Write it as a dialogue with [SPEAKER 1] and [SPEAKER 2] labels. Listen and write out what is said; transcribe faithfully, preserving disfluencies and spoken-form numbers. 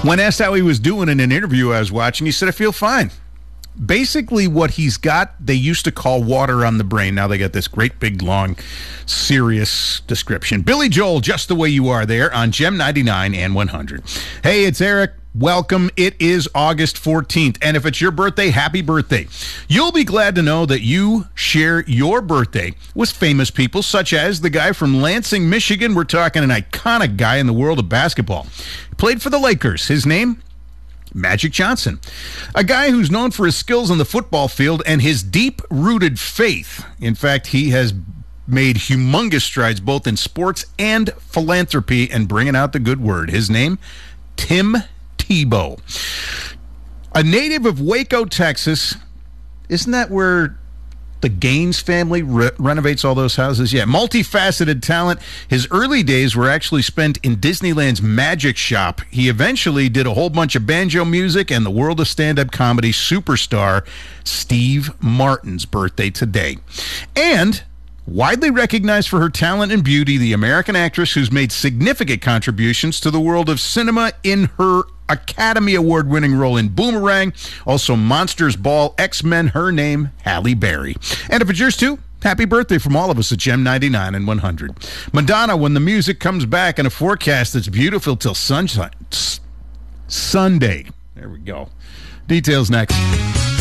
[SPEAKER 1] When asked how he was doing in an interview I was watching, he said, I feel fine. Basically, what he's got, they used to call water on the brain. Now they got this great, big, long, serious description. Billy Joel, Just the Way You Are, there on Gem ninety-nine and one hundred. Hey, it's Eric. Welcome. It is August fourteenth, and if it's your birthday, happy birthday. You'll be glad to know that you share your birthday with famous people, such as the guy from Lansing, Michigan. We're talking an iconic guy in the world of basketball. He played for the Lakers. His name? Magic Johnson. A guy who's known for his skills on the football field and his deep-rooted faith. In fact, he has made humongous strides both in sports and philanthropy and bringing out the good word. His name? Tim Tebow. A native of Waco, Texas. Isn't that where the Gaines family re- renovates all those houses? Yeah, multifaceted talent. His early days were actually spent in Disneyland's Magic Shop. He eventually did a whole bunch of banjo music, and the world of stand-up comedy superstar Steve Martin's birthday today. And widely recognized for her talent and beauty, the American actress who's made significant contributions to the world of cinema in her Academy Award-winning role in Boomerang, also Monsters Ball, X-Men, her name, Halle Berry. And if it's yours too, happy birthday from all of us at Gem ninety-nine and one hundred. Madonna, When the Music Comes Back, and a forecast that's beautiful till sunshine. Sunday. There we go. Details next.